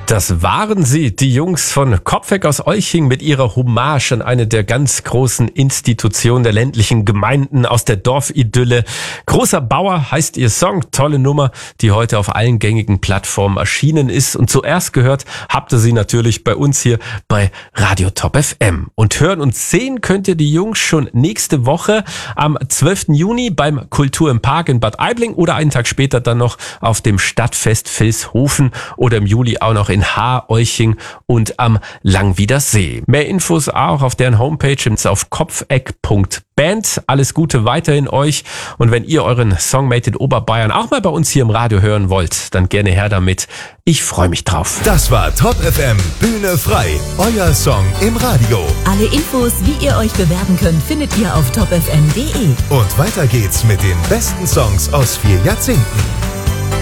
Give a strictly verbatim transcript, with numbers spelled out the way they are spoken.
Das waren sie, die Jungs von Kopfweg aus Olching mit ihrer Hommage an eine der ganz großen Institutionen der ländlichen Gemeinden aus der Dorfidylle. Großer Bauer heißt ihr Song, tolle Nummer, die heute auf allen gängigen Plattformen erschienen ist. Und zuerst gehört habt ihr sie natürlich bei uns hier bei Radio Top F M. Und hören und sehen könnt ihr die Jungs schon nächste Woche am zwölften Juni beim Kultur im Park in Bad Aibling oder einen Tag später dann noch auf dem Stadtfest Vilshofen oder im Juli auch noch in Haar, Olching und am Langwiedersee. Mehr Infos auch auf deren Homepage auf kopfeck punkt band. Alles Gute weiterhin euch. Und wenn ihr euren Song Made in Oberbayern auch mal bei uns hier im Radio hören wollt, dann gerne her damit. Ich freue mich drauf. Das war Top F M Bühne frei. Euer Song im Radio. Alle Infos, wie ihr euch bewerben könnt, findet ihr auf top f m punkt d e. Und weiter geht's mit den besten Songs aus vier Jahrzehnten.